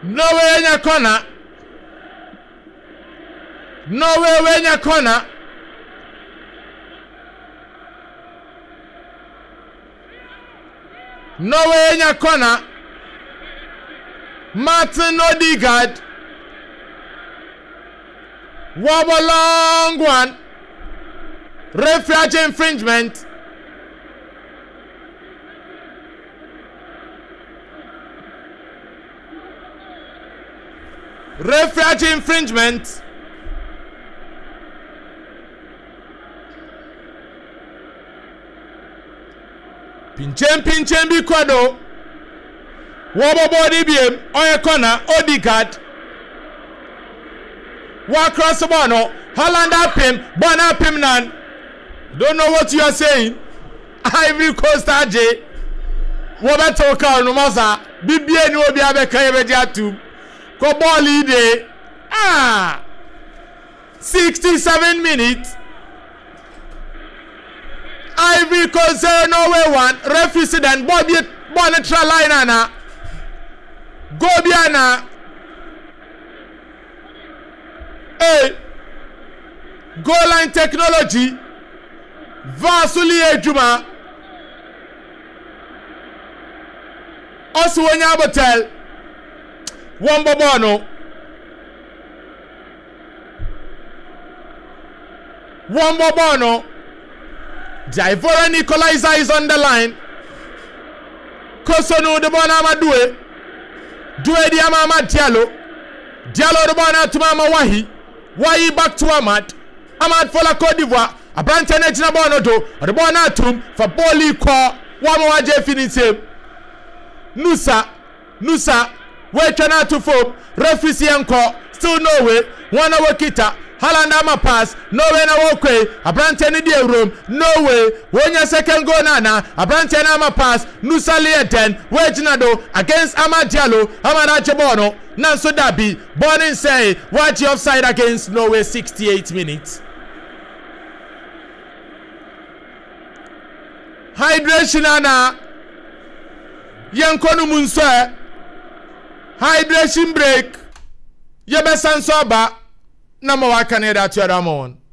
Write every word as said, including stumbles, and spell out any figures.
Norway nya corner. Norway wenya corner. Norway nya corner. Martin Odegaard. Wobble long one. Referee infringement. Referee infringement. Pinchem pinchem bi kwado. Wobble body biem. Oye corner. Odegaard. Wa cross the ball no. Holland up him. Bon up him nan. Don't know what you are saying. Ivory Coast R J. Wobeto ka no masa. Bibie ni obi abeka yebeji atum. Ko ball ide. Ah. sixty-seven minutes. Ivory Coast zero Norway one. Referee then ball be ball neutral line ana. Go biana. Hey. Goal line technology. Vasuli ejuma. Oswanya Botel. Wombo Bono. Wombo Bono. The Ivorian equalizer is on the line. Kosonu de Bona Madue. Due di Amama Diallo. Diallo de Bona to Mama Wahi. Wahi back to Ahmad. Ahmad for la Côte d'Ivoire. A branch and edge na Bono do. The Bona tum for Boli Kwa. Wamo Waje finish him. Nusa. Nusa. Wait na to foam. Referee Yanko. Still no way. One hour kita. Holland ama pass. No way na walkway. A branch and the room. No way. When your second goal nana. A branch and ama pass. Nusa Lieten. Wait na do. Against Ahmad Diallo. Ahmad Achebono. Nanso Dabi. Bonin say. Watch your offside against Norway. sixty-eight minutes. Hydration ana. Yankonu Munsoe. Hydration break. Yebe Sansoba. Nama wakane da tuya damon.